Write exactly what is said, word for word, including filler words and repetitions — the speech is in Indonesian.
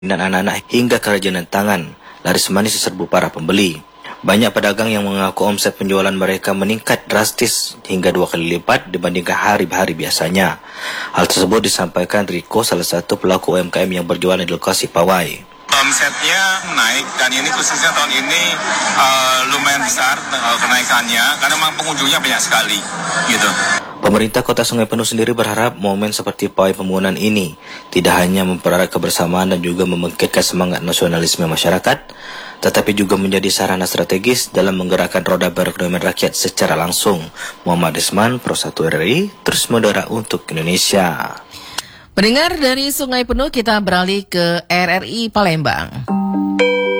dan anak-anak hingga kerajinan tangan, laris manis diserbu para pembeli. Banyak pedagang yang mengaku omset penjualan mereka meningkat drastis hingga dua kali lipat dibandingkan hari-hari biasanya. Hal tersebut disampaikan Riko, salah satu pelaku U M K M yang berjualan di lokasi pawai. Omsetnya naik dan ini khususnya tahun ini uh, lumayan besar uh, kenaikannya karena memang pengunjungnya banyak sekali gitu. Pemerintah Kota Sungai Penuh sendiri berharap momen seperti pawai pembangunan ini tidak hanya mempererat kebersamaan dan juga membangkitkan semangat nasionalisme masyarakat, tetapi juga menjadi sarana strategis dalam menggerakkan roda perekonomian rakyat secara langsung. Muhammad Isman, Pro satu R R I, terus mendorong untuk Indonesia. Pendengar dari Sungai Penuh, kita beralih ke R R I Palembang.